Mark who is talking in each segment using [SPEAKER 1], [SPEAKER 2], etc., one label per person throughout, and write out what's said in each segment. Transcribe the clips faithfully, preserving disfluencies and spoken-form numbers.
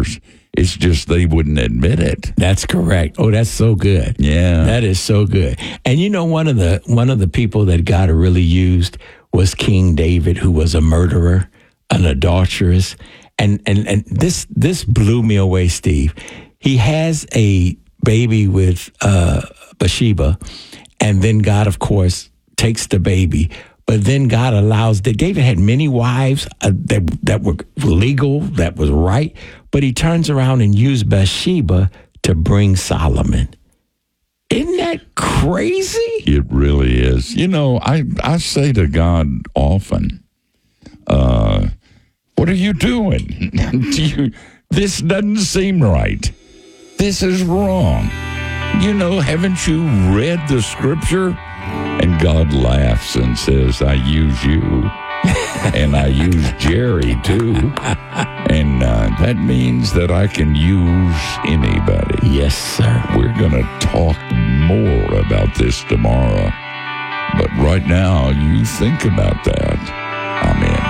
[SPEAKER 1] believers. It's just they wouldn't admit it.
[SPEAKER 2] That's correct. Oh, that's so good.
[SPEAKER 1] Yeah.
[SPEAKER 2] That is so good. And you know, one of the one of the people that God really used was King David, who was a murderer, an adulteress. And and and this this blew me away, Steve. He has a baby with uh, Bathsheba, and then God, of course, takes the baby. But then God allows that David had many wives uh, that that were legal, that was right. But he turns around and used Bathsheba to bring Solomon. Isn't that crazy?
[SPEAKER 1] It really is. You know, I, I say to God often, uh, what are you doing? Do you, this doesn't seem right. This is wrong. You know, haven't you read the scripture? And God laughs and says, I use you. And I use Jerry, too. And uh, that means that I can use anybody.
[SPEAKER 2] Yes, sir.
[SPEAKER 1] We're going to talk more about this tomorrow. But right now, you think about that. Amen.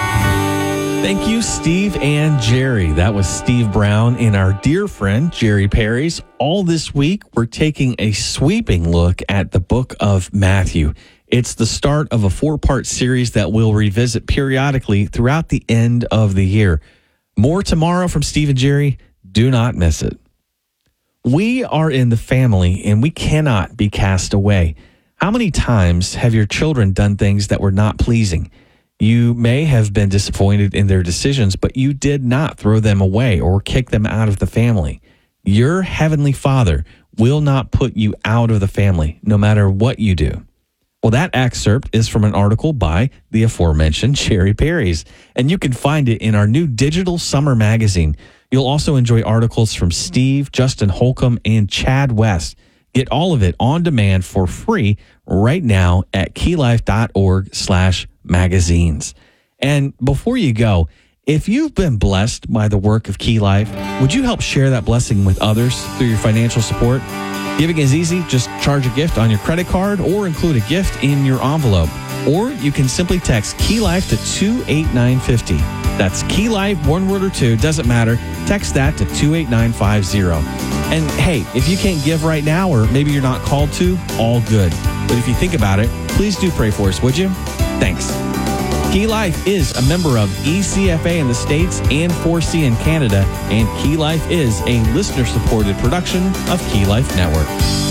[SPEAKER 3] Thank you, Steve and Jerry. That was Steve Brown and our dear friend, Jerry Parries. All this week, we're taking a sweeping look at the book of Matthew. It's the start of a four-part series that we'll revisit periodically throughout the end of the year. More tomorrow from Steve and Jerry. Do not miss it. We are in the family, and we cannot be cast away. How many times have your children done things that were not pleasing? You may have been disappointed in their decisions, but you did not throw them away or kick them out of the family. Your heavenly Father will not put you out of the family, no matter what you do. Well, that excerpt is from an article by the aforementioned Jerry Parries, and you can find it in our new digital summer magazine. You'll also enjoy articles from Steve, Justin Holcomb, and Chad West. Get all of it on demand for free right now at keylife.org slash magazines. And before you go, if you've been blessed by the work of Key Life, would you help share that blessing with others through your financial support? Giving is easy. Just charge a gift on your credit card or include a gift in your envelope. Or you can simply text Key Life to two eight nine five zero. That's Key Life, one word or two, doesn't matter. Text that to two eight nine five zero. And hey, if you can't give right now, or maybe you're not called to, all good. But if you think about it, please do pray for us, would you? Thanks. Key Life is a member of E C F A in the States and four C in Canada, and Key Life is a listener-supported production of Key Life Network.